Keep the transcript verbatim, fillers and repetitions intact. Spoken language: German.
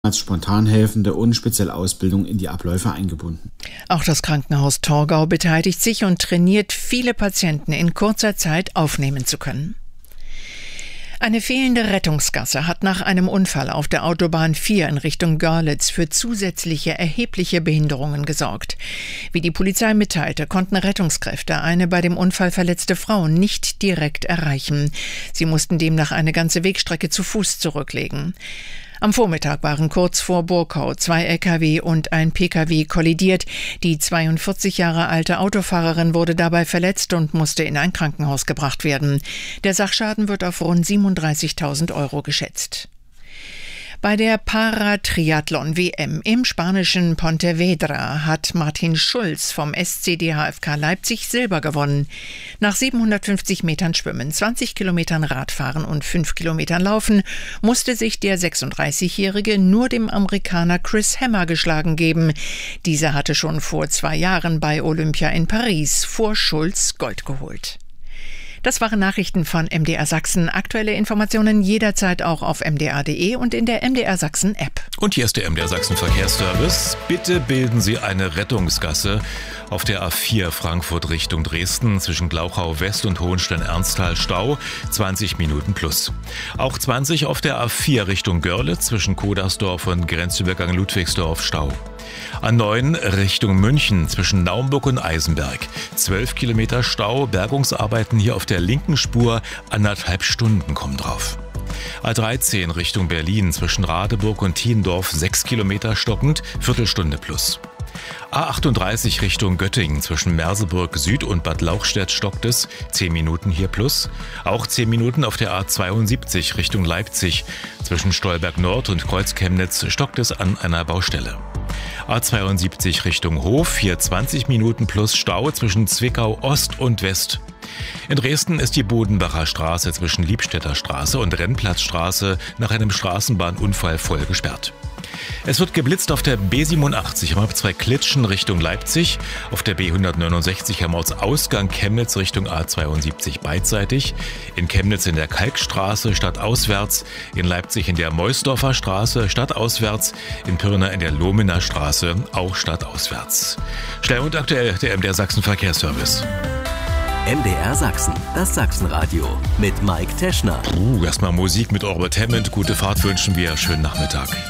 als Spontanhelfende und spezielle Ausbildung in die Abläufe eingebunden. Auch das Krankenhaus Torgau beteiligt sich und trainiert, viele Patienten in kurzer Zeit aufnehmen zu können. Eine fehlende Rettungsgasse hat nach einem Unfall auf der Autobahn vier in Richtung Görlitz für zusätzliche erhebliche Behinderungen gesorgt. Wie die Polizei mitteilte, konnten Rettungskräfte eine bei dem Unfall verletzte Frau nicht direkt erreichen. Sie mussten demnach eine ganze Wegstrecke zu Fuß zurücklegen. Am Vormittag waren kurz vor Burkau zwei L K W und ein P K W kollidiert. Die zweiundvierzig Jahre alte Autofahrerin wurde dabei verletzt und musste in ein Krankenhaus gebracht werden. Der Sachschaden wird auf rund siebenunddreißigtausend Euro geschätzt. Bei der Paratriathlon-W M im spanischen Pontevedra hat Martin Schulz vom S C D H F K Leipzig Silber gewonnen. Nach siebenhundertfünfzig Metern Schwimmen, zwanzig Kilometern Radfahren und fünf Kilometern Laufen musste sich der sechsunddreißigjährige nur dem Amerikaner Chris Hammer geschlagen geben. Dieser hatte schon vor zwei Jahren bei Olympia in Paris vor Schulz Gold geholt. Das waren Nachrichten von M D R Sachsen. Aktuelle Informationen jederzeit auch auf m d r punkt d e und in der M D R Sachsen App. Und hier ist der M D R Sachsen Verkehrsservice. Bitte bilden Sie eine Rettungsgasse auf der A vier Frankfurt Richtung Dresden zwischen Glauchau West und Hohenstein-Ernsthal Stau, zwanzig Minuten plus. Auch zwanzig auf der A vier Richtung Görlitz zwischen Kodersdorf und Grenzübergang Ludwigsdorf Stau. A neun Richtung München zwischen Naumburg und Eisenberg. zwölf Kilometer Stau, Bergungsarbeiten hier auf der linken Spur, anderthalb Stunden kommen drauf. A dreizehn Richtung Berlin zwischen Radeburg und Thiendorf, sechs Kilometer stockend, Viertelstunde plus. A achtunddreißig Richtung Göttingen zwischen Merseburg Süd und Bad Lauchstädt stockt es, zehn Minuten hier plus. Auch zehn Minuten auf der A zweiundsiebzig Richtung Leipzig zwischen Stolberg Nord und Kreuzchemnitz stockt es an einer Baustelle. A zweiundsiebzig Richtung Hof, hier zwanzig Minuten plus Stau zwischen Zwickau Ost und West. In Dresden ist die Bodenbacher Straße zwischen Liebstädter Straße und Rennplatzstraße nach einem Straßenbahnunfall voll gesperrt. Es wird geblitzt auf der B siebenundachtzig am zwei Klitschen Richtung Leipzig, auf der B hundertneunundsechzig am Ortsausgang Chemnitz Richtung A zweiundsiebzig beidseitig, in Chemnitz in der Kalkstraße stadtauswärts, in Leipzig in der Meusdorfer Straße stadtauswärts, in Pirna in der Lohmener Straße auch stadtauswärts. Schnell und aktuell der M D R Sachsen Verkehrsservice. M D R Sachsen, das Sachsenradio mit Mike Teschner. Uh, erstmal Musik mit Orbit Hammond. Gute Fahrt wünschen wir. Schönen Nachmittag.